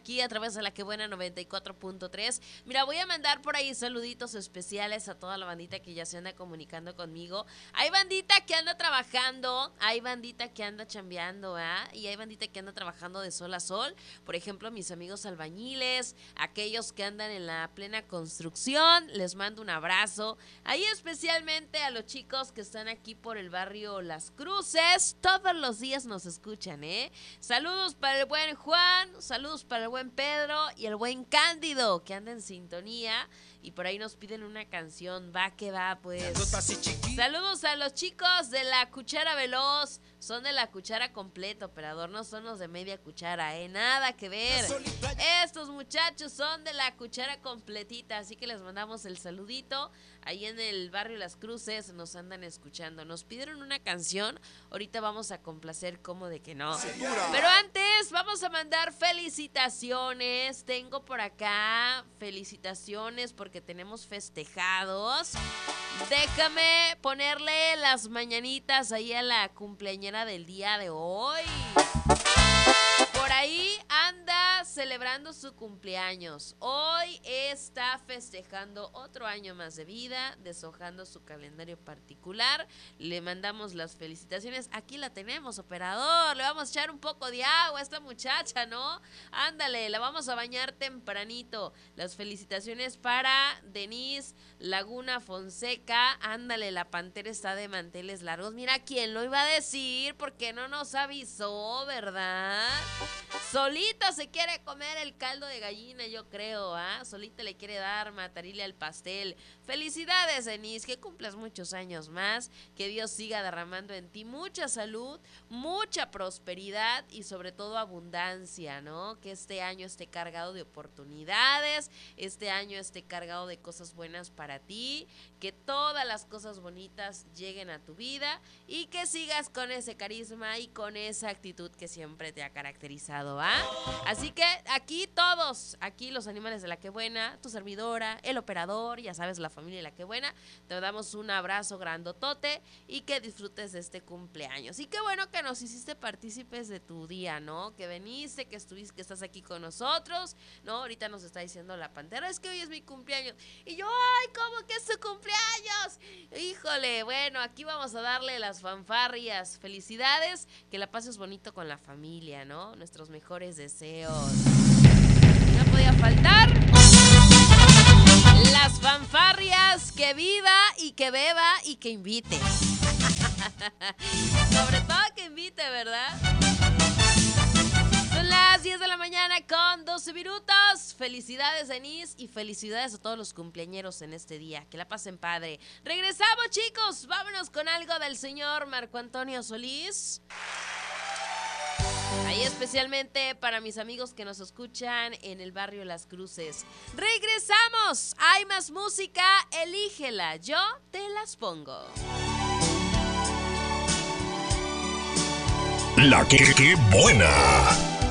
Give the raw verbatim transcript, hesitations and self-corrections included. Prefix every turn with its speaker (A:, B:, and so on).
A: aquí a través de la que buena noventa y cuatro punto tres. Mira, voy a mandar por ahí saluditos especiales a toda la bandita que ya se anda comunicando conmigo. Hay bandita que anda trabajando, hay bandita que anda chambeando, ¿eh? Y hay bandita que anda trabajando de sol a sol. Por ejemplo, mis amigos albañiles, aquellos que andan en la plena construcción, les mando un abrazo. Ahí especialmente a los chicos que están aquí por el barrio Las Cruces, todos los días nos escuchan, ¿eh? Saludos para el buen Juan, saludos para el buen Pedro y el buen Cándido, que anda en sintonía. Y por ahí nos piden una canción, va que va, pues. Saludos a los chicos de la cuchara veloz. Son de la cuchara completa, operador, no son los de media cuchara, ¿eh? Nada que ver. Estos muchachos son de la cuchara completita, así que les mandamos el saludito. Ahí en el barrio Las Cruces nos andan escuchando. Nos pidieron una canción, ahorita vamos a complacer como de que no. Pero antes vamos a mandar felicitaciones. Tengo por acá felicitaciones porque tenemos festejados. Déjame ponerle las mañanitas ahí a la cumpleañera del día de hoy. Por ahí anda celebrando su cumpleaños. Hoy está festejando otro año más de vida, deshojando su calendario particular. Le mandamos las felicitaciones. Aquí la tenemos, operador. Le vamos a echar un poco de agua a esta muchacha, ¿no? Ándale, la vamos a bañar tempranito. Las felicitaciones para Denise Laguna Fonseca. Ándale, la pantera está de manteles largos. Mira, ¿quién lo iba a decir? Porque no nos avisó, ¿verdad? Solita se quiere comer el caldo de gallina, yo creo, ¿ah? ¿eh? Solita le quiere dar matarile al pastel. Felicidades, Denise, que cumplas muchos años más, que Dios siga derramando en ti mucha salud, mucha prosperidad y sobre todo abundancia, ¿no? Que este año esté cargado de oportunidades, este año esté cargado de cosas buenas para ti, que todas las cosas bonitas lleguen a tu vida y que sigas con ese carisma y con esa actitud que siempre te ha caracterizado, ¿va? Así que aquí todos, aquí los animales de la que buena, tu servidora, el operador, ya sabes, la familia de la que buena, te damos un abrazo grandotote y que disfrutes de este cumpleaños. Y qué bueno que nos hiciste partícipes de tu día, ¿no? Que veniste, que estuviste, que estás aquí con nosotros, ¿no? Ahorita nos está diciendo la pantera, es que hoy es mi cumpleaños. Y yo, ay, ¿cómo que es su cumpleaños? Híjole, bueno, aquí vamos a darle las fanfarrias. Felicidades, que la pases bonito con la familia, ¿no? Nuestros mejores deseos. No podía faltar las fanfarrias, que viva y que beba y que invite. Sobre todo que invite, ¿verdad? Son las diez de la mañana con doce minutos. Felicidades, Denise, y felicidades a todos los cumpleañeros en este día. Que la pasen padre. Regresamos, chicos. Vámonos con algo del señor Marco Antonio Solís. Ahí especialmente para mis amigos que nos escuchan en el barrio Las Cruces. Regresamos. Hay más música. Elígela. Yo te las pongo.
B: La que, que buena.